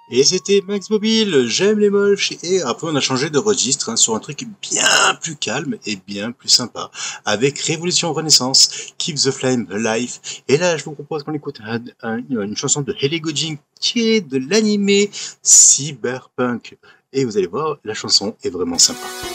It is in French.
Et c'était Max Mobile, j'aime les moches. Et après, on a changé de registre hein, sur un truc bien plus calme et bien plus sympa. Avec Révolution Renaissance, Keep the Flame Alive. Et là, je vous propose qu'on écoute une chanson de Ellie Goulding qui est de l'animé Cyberpunk. Et vous allez voir, la chanson est vraiment sympa.